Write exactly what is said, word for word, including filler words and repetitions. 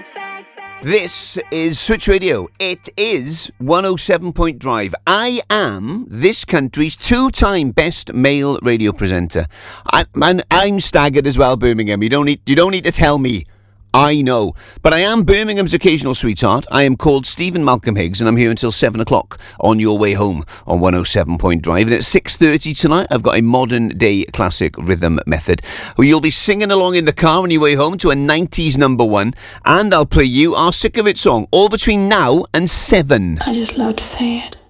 This is Switch Radio. It is one oh seven point Drive. I am this country's two-time best male radio presenter. I, man, I'm staggered as well, Birmingham. You don't need, you don't need to tell me. I know. But I am Birmingham's occasional sweetheart. I am called Stephen Malcolm Higgs, and I'm here until seven o'clock on your way home on one oh seven point Drive. And at six thirty tonight, I've got a modern-day classic rhythm method where you'll be singing along in the car on your way home to a nineties number one, and I'll play you our Sick of It song, all between now and seven. I just love to say it.